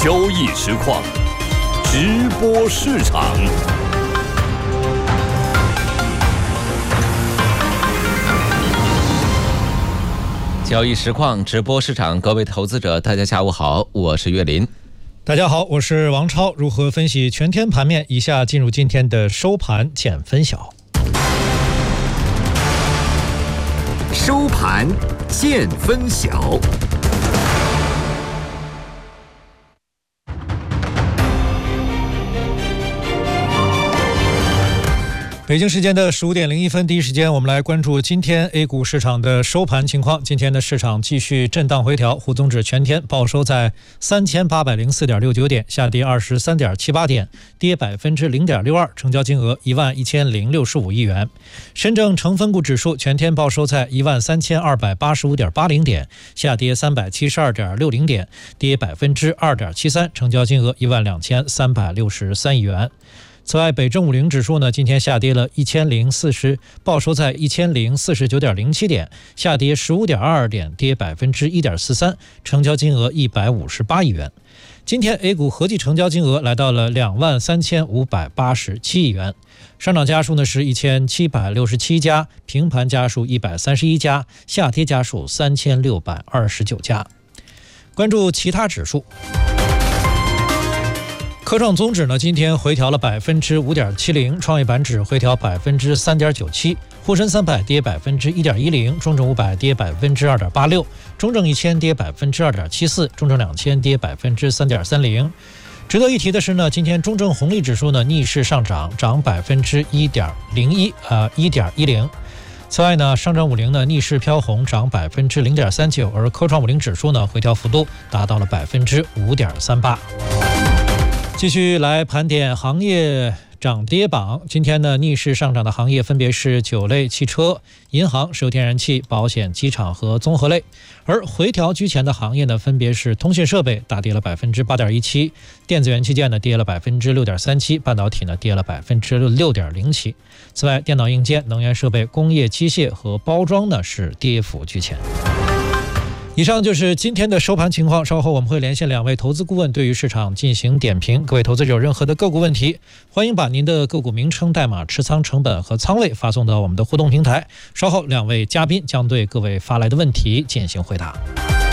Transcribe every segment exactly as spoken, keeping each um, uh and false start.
交易实况，直播市场。 交易实况，直播市场，各位投资者，大家下午好，我是岳林。 大家好，我是王超。如何分析全天盘面？以下进入今天的收盘见分晓。 收盘见分晓。 北京时间的十五点零一分，第一时间我们来关注今天 A 股市场的收盘情况。今天的市场继续震荡回调，沪综指全天报收在三千八百零四点六九点，下跌二十三点七八点，跌百分之零点六二，成交金额一万一千零六十五亿元。深证成分股指数全天报收在一万三千二百八十五点八零点，下跌三百七十二点六零点，跌百分之二点七三，成交金额一万两千三百六十三亿元。此外，北证五零指数呢，今天下跌了一千零四十，报收在一千零四十九点零七点，下跌十五点二二点，跌百分之一点四三，成交金额一百五十八亿元。今天 A 股合计成交金额来到了两万三千五百八十七亿元，上涨家数呢是一千七百六十七家，平盘家数一百三十一家，下跌家数三千六百二十九家。关注其他指数。科创综指呢，今天回调了百分之五点七零，创业板指回调百分之三点九七，沪深三百跌百分之一点一零，中证五百跌百分之二点八六，中证一千跌百分之二点七四，中证两千跌百分之三点三零。值得一提的是呢，今天中证红利指数呢逆势上涨，涨百分之一点零一，呃一点一零。此外呢，上证五零呢逆势飘红，涨百分之零点三九，而科创五零指数呢回调幅度达到了百分之五点三八。继续来盘点行业涨跌榜。今天呢，逆势上涨的行业分别是酒类、汽车、银行、石油天然气、保险、机场和综合类。而回调居前的行业呢，分别是通讯设备大跌了百分之八点一七，电子元器件呢跌了百分之六点三七，半导体呢跌了百分之六点零七。此外，电脑硬件、能源设备、工业机械和包装呢是跌幅居前。以上就是今天的收盘情况，稍后我们会连线两位投资顾问对于市场进行点评。各位投资者有任何的个股问题，欢迎把您的个股名称、代码、持仓成本和仓位发送到我们的互动平台，稍后两位嘉宾将对各位发来的问题进行回答。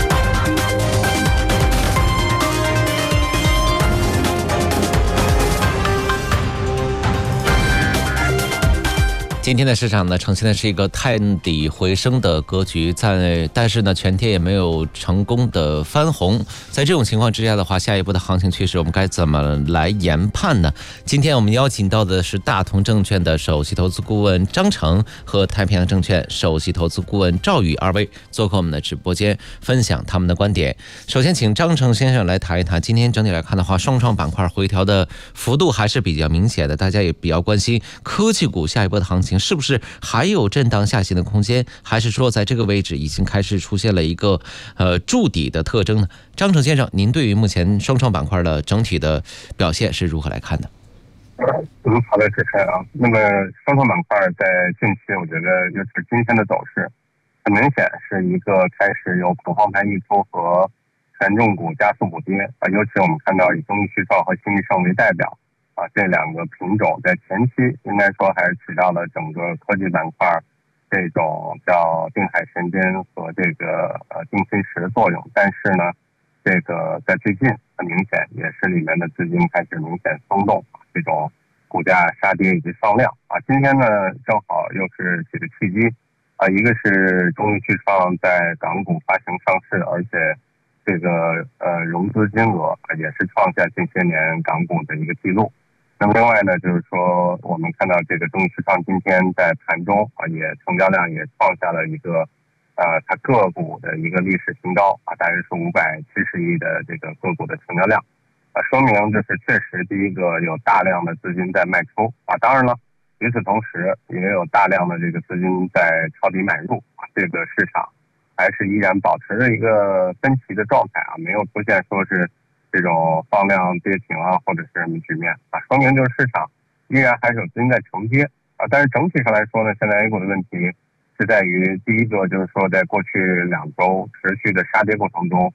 今天的市场呢，呈现的是一个探底回升的格局，在但是呢，全天也没有成功的翻红。在这种情况之下的话，下一步的行情趋势我们该怎么来研判呢？今天我们邀请到的是大同证券的首席投资顾问张成和太平洋证券首席投资顾问赵宇二位做客我们的直播间，分享他们的观点。首先，请张成先生来谈一谈，今天整体来看的话，双创板块回调的幅度还是比较明显的，大家也比较关心科技股下一波的行情是不是还有震荡下行的空间，还是说在这个位置已经开始出现了一个呃筑底的特征呢？张成先生，您对于目前双创板块的整体的表现是如何来看的？ 嗯，好的，主持人啊。那么双创板块在近期，我觉得尤其是今天的走势，很明显是一个开始有恐慌盘溢出和权重股加速补跌啊，尤其我们看到以中医旭创和新力盛为代表。啊，这两个品种在前期应该说还是起到了整个科技板块这种叫定海神针和这个呃定心石的作用，但是呢，这个在最近很明显也是里面的资金开始明显松动，这种股价杀跌以及放量啊。今天呢，正好又是几个契机啊，一个是中医旭创在港股发行上市，而且这个呃融资金额也是创下近些年港股的一个记录。那么另外呢，就是说我们看到这个中医旭创今天在盘中啊，也成交量也创下了一个呃它个股的一个历史新高啊，大约是五百七十亿的这个个股的成交量啊，说明就是确实第一个有大量的资金在卖出啊，当然了，与此同时也有大量的这个资金在抄底买入啊，这个市场还是依然保持着一个分歧的状态啊，没有出现说是这种放量跌停啊，或者是什么局面啊，说明就是市场依然还是有资金在承接啊。但是整体上来说呢，现在 A 股的问题是在于，第一个就是说，在过去两周持续的杀跌过程中，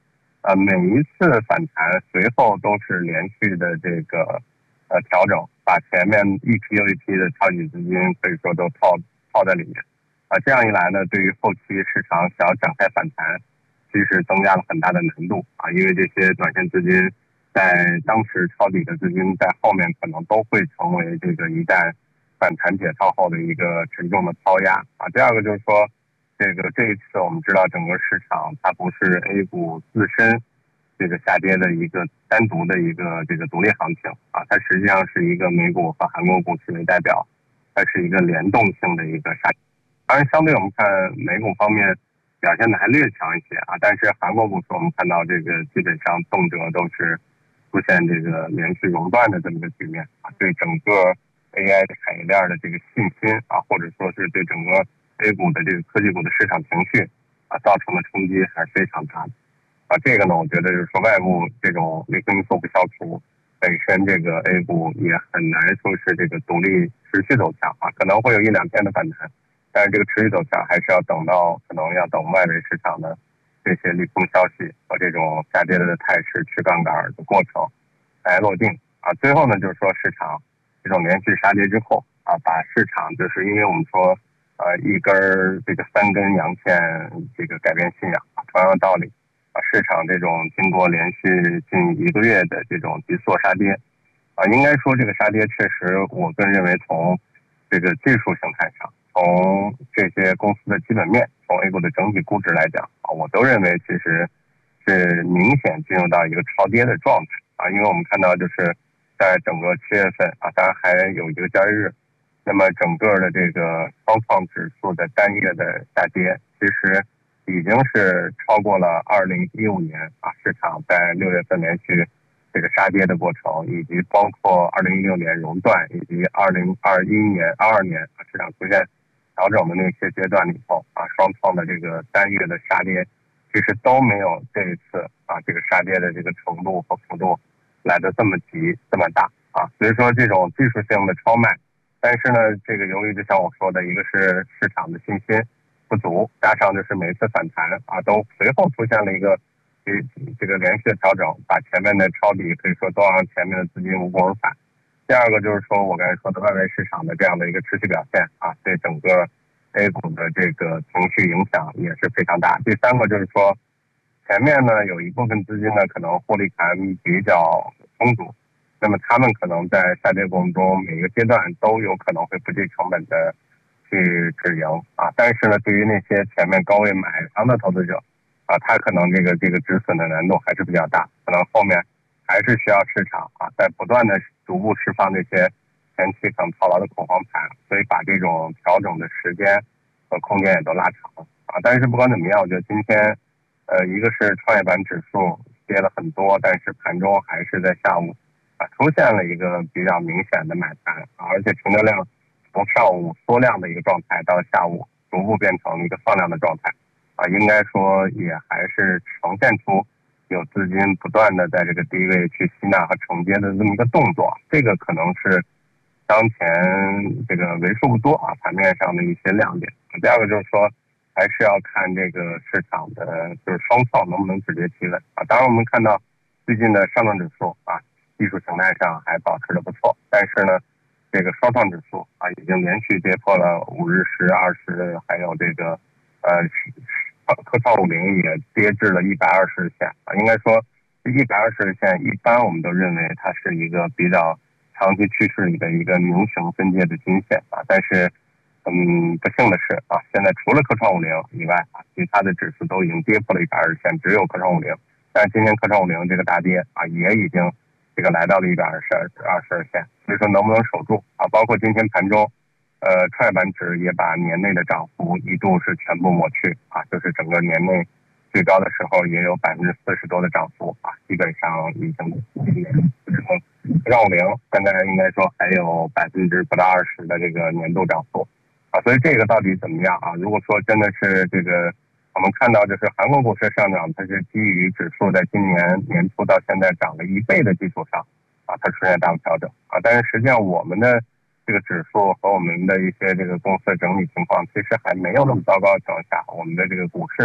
呃，每一次反弹随后都是连续的这个呃调整，把前面一批又一批的超级资金可以说都套套在里面啊。这样一来呢，对于后期市场想要展开反弹，其实增加了很大的难度啊，因为这些短线资金在当时抄底的资金在后面可能都会成为这个一旦反弹解套后的一个沉重的抛压啊。第二个就是说，这个这一次我们知道整个市场它不是 A 股自身这个下跌的一个单独的一个这个独立行情啊，它实际上是一个美股和韩国股市为代表，它是一个联动性的一个下跌。当然相对我们看美股方面表现的还略强一些啊，但是韩国股市我们看到这个基本上动辄都是出现这个连续熔断的这么一个局面啊，对整个 A I 产业链的这个信心啊，或者说是对整个 A 股的这个科技股的市场情绪啊，造成的冲击还是非常大的啊。这个呢，我觉得就是说外部这种利空因素不消除，本身这个 A 股也很难说是这个独立持续走强啊，可能会有一两天的反弹，但是这个持续走强还是要等到可能要等外围市场的这些利空消息和这种下跌的态势去杠杆的过程来落定啊。最后呢，就是说市场这种连续杀跌之后啊，把市场就是因为我们说呃一根这个三根阳线这个改变信仰啊，同样的道理啊，市场这种经过连续近一个月的这种急速杀跌啊，应该说这个杀跌确实我个人认为从这个技术形态上，从这些公司的基本面，从 A 股的整体估值来讲啊，我都认为其实是明显进入到一个超跌的状态啊，因为我们看到就是在整个七月份啊，当然还有一个交易日，那么整个的这个双创指数的单月的下跌，其实已经是超过了二零一五年啊，市场在六月份连续这个杀跌的过程，以及包括二零一六年熔断，以及二零二一年、二二年啊市场出现调整的那些阶段里头啊，双创的这个单月的杀跌，其实都没有这一次啊这个杀跌的这个程度和幅度来的这么急这么大啊，所以说这种技术性的超卖，但是呢，这个由于就像我说的，一个是市场的信心不足，加上就是每次反弹啊都随后出现了一个这这个连续的调整，把前面的抄底可以说都让前面的资金无功而返。第二个就是说我刚才说的外围市场的这样的一个持续表现啊，对整个 A 股的这个情绪影响也是非常大。第三个就是说，前面呢有一部分资金呢可能获利盘比较充足，那么他们可能在下跌过程中每个阶段都有可能会不计成本的去止盈啊，但是呢，对于那些前面高位买仓的投资者啊，他可能这个这个止损的难度还是比较大，可能后面还是需要市场啊在不断的逐步释放这些前期可能套牢的恐慌盘，所以把这种调整的时间和空间也都拉长啊。但是不管怎么样，我觉得今天呃一个是创业板指数跌了很多，但是盘中还是在下午啊出现了一个比较明显的买盘啊，而且成交量从上午缩量的一个状态到下午逐步变成一个放量的状态啊，应该说也还是呈现出有资金不断的在这个低位去吸纳和承接的这么一个动作，这个可能是当前这个为数不多啊盘面上的一些亮点。第二个就是说，还是要看这个市场的就是双创能不能止跌企稳啊。当然我们看到最近的上证指数啊，技术形态上还保持的不错，但是呢，这个双创指数啊已经连续跌破了五日十、二十，还有这个呃科创五零也跌至了一百二十日线啊。应该说，一百二十日线一般我们都认为它是一个比较长期趋势里的一个明形分界的均线啊，但是嗯，不幸的是啊，现在除了科创五零以外啊，其他的指数都已经跌破了一百二十线，只有科创五零。但是今天科创五零这个大跌啊，也已经这个来到了一百二十二十二线，所以说能不能守住啊？包括今天盘中，呃，创业板指也把年内的涨幅一度是全部抹去啊，就是整个年内最高的时候也有百分之四十多的涨幅啊，基本上已经之后科创五零现在应该说还有百分之不到二十的这个年度涨幅啊，所以这个到底怎么样啊？如果说真的是这个。我们看到，就是韩国股市上涨，它是基于指数在今年年初到现在涨了一倍的基础上，啊，它出现大幅调整啊。但是实际上，我们的这个指数和我们的一些这个公司的整体情况，其实还没有那么糟糕的情况下，我们的这个股市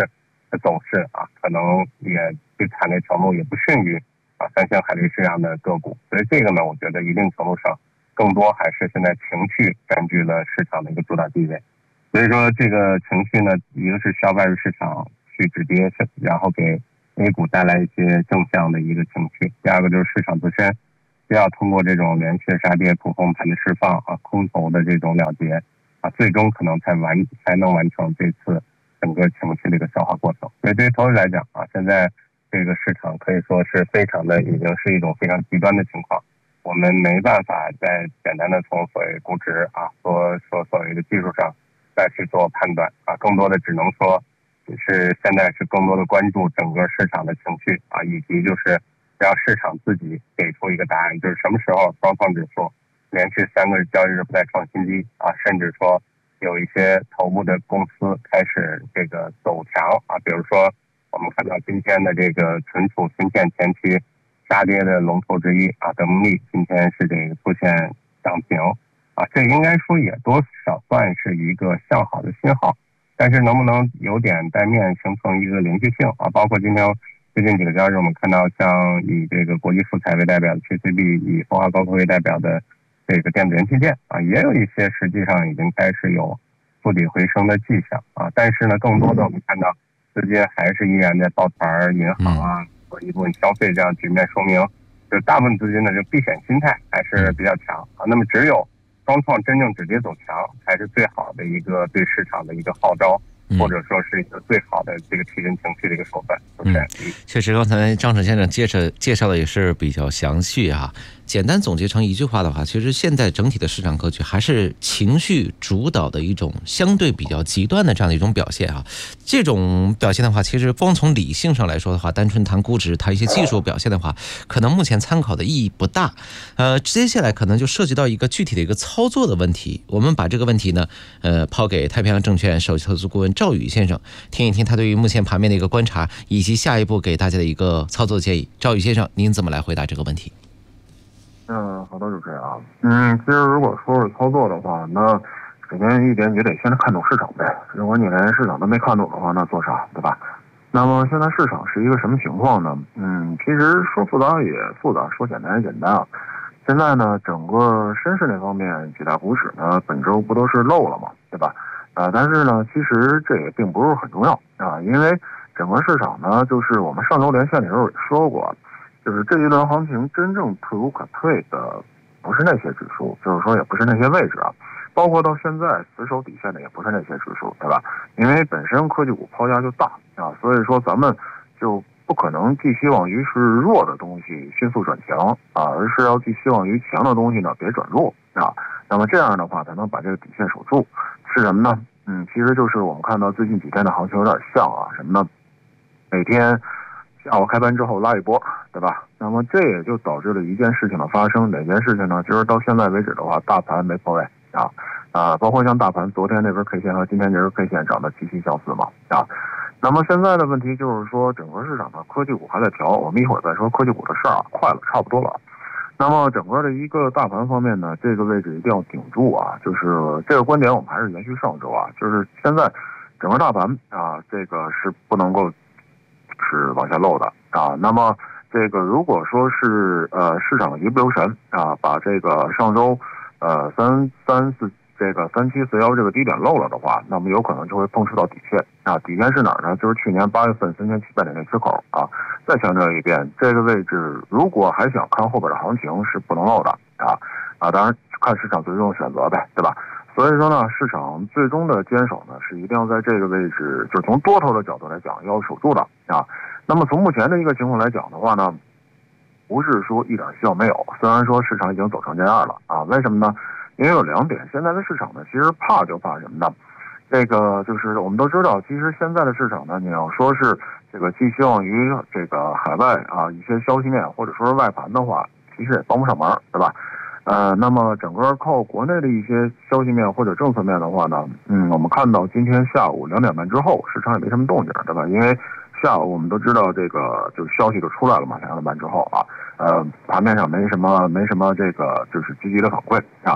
的走势啊，可能也最惨的程度也不逊于啊三星、海力士这样的个股。所以这个呢，我觉得一定程度上更多还是现在情绪占据了市场的一个主导地位。所以说这个情绪呢，一个是需要外围市场去止跌，然后给 A 股带来一些正向的一个情绪；第二个就是市场自身需要通过这种连续杀跌、普控盘的释放啊、空头的这种了结啊，最终可能才完才能完成这次整个情绪的一个消化过程。所以对于投资来讲啊，现在这个市场可以说是非常的，已经是一种非常极端的情况。我们没办法再简单的从所谓估值啊，说说所谓的技术上再去做判断啊，更多的只能说是现在是更多的关注整个市场的情绪啊，以及就是让市场自己给出一个答案，就是什么时候双创指数连续三个交易日不再创新低啊，甚至说有一些头部的公司开始这个走强啊，比如说我们看到今天的这个存储芯片前期杀跌的龙头之一啊，德蒙利今天是这个出现涨停啊，这应该说也多少算是一个向好的信号，但是能不能有点带面形成一个连续性啊？包括今天最近几个交易日，我们看到像以这个国际富彩为代表的 P C B， 以丰华高科为代表的这个电子元器件啊，也有一些实际上已经开始有触底回升的迹象啊。但是呢，更多的我们看到资金还是依然在抱团、银行啊和一部分消费这样局面，说明就大部分资金的这避险心态还是比较强啊。那么只有双创真正止跌走强，才是最好的一个对市场的一个号召。或者说是一个最好的这个提振情绪的一个手段。 嗯，确实，刚才张晨先生介绍介绍的也是比较详细啊。简单总结成一句话的话，其实现在整体的市场格局还是情绪主导的一种相对比较极端的这样的一种表现啊。这种表现的话，其实光从理性上来说的话，单纯谈估值、谈一些技术表现的话，可能目前参考的意义不大。呃，接下来可能就涉及到一个具体的一个操作的问题。我们把这个问题呢，呃，抛给太平洋证券首席投资顾问赵宇先生，听一听他对于目前盘面的一个观察，以及下一步给大家的一个操作建议。赵宇先生，您怎么来回答这个问题？ 嗯，好的，主持人啊，嗯，其实如果说是操作的话，那首先一点你得先看懂市场呗。如果你连市场都没看懂的话，那做啥，对吧？那么现在市场是一个什么情况呢？嗯，其实说复杂也复杂，说简单也简单啊。现在呢，整个深市那方面几大股指呢，本周不都是漏了嘛，对吧？啊、呃，但是呢，其实这也并不是很重要啊，因为整个市场呢，就是我们上周连线的时候也说过。就是这一轮行情真正退无可退的不是那些指数，就是说也不是那些位置啊，包括到现在死守底线的也不是那些指数，对吧？因为本身科技股抛压就大啊，所以说咱们就不可能寄希望于是弱的东西迅速转强啊，而是要寄希望于强的东西呢别转弱啊。那么这样的话才能把这个底线守住。是什么呢？嗯，其实就是我们看到最近几天的行情有点像啊，什么呢？每天下午开盘之后拉一波，对吧？那么这也就导致了一件事情的发生，哪件事情呢？就是到现在为止的话，大盘没破位啊啊，包括像大盘昨天那根 K 线和今天这根 K 线长得极其相似嘛啊。那么现在的问题就是说，整个市场的科技股还在调，我们一会儿再说科技股的事儿啊，快了，差不多了。那么整个的一个大盘方面呢，这个位置一定要顶住啊，就是这个观点我们还是延续上周啊，就是现在整个大盘啊，这个是不能够是往下漏的啊。那么这个如果说是呃市场一不留神啊，把这个上周呃三三四这个三七四幺这个低点漏了的话，那么有可能就会碰触到底线啊。底线是哪儿呢？就是去年八月份三千七百点的缺口啊。再强调一遍，这个位置如果还想看后边的行情是不能漏的啊啊！当然看市场最终的选择呗，对吧？所以说呢，市场最终的坚守呢是一定要在这个位置，就是从多头的角度来讲要守住的啊。那么从目前的一个情况来讲的话呢，不是说一点希望没有。虽然说市场已经走成这样了啊，为什么呢？因为有两点，现在的市场呢，其实怕就怕什么呢？这个就是我们都知道，其实现在的市场呢，你要说是这个寄希望于这个海外啊一些消息面或者说是外盘的话，其实也帮不上忙，对吧？呃，那么整个靠国内的一些消息面或者政策面的话呢，嗯，我们看到今天下午两点半之后，市场也没什么动静，对吧？因为下午我们都知道这个就是消息就出来了嘛，两点半之后啊，呃，盘面上没什么没什么这个就是积极的反馈啊。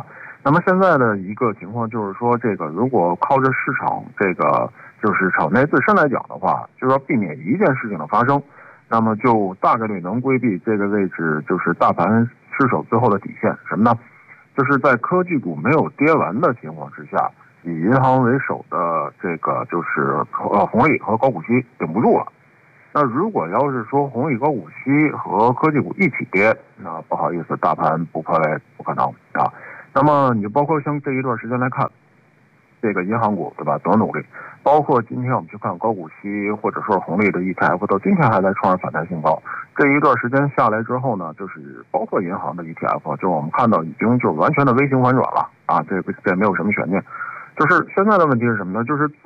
那么现在的一个情况就是说，这个如果靠着市场这个就是场内自身来讲的话，就要避免一件事情的发生，那么就大概率能规避这个位置就是大盘失守最后的底线。什么呢？就是在科技股没有跌完的情况之下，以银行为首的这个就是呃红利和高股息顶不住了。那如果要是说红利高股息和科技股一起跌，那不好意思，大盘不破位不可能啊。那么你包括像这一段时间来看，这个银行股对吧，多努力，包括今天我们去看高股息或者说红利的 E T F， 到今天还在创上反弹新高。这一段时间下来之后呢，就是包括银行的 E T F， 就是我们看到已经就是完全的微型反转了啊，这个这没有什么悬念。就是现在的问题是什么呢？就是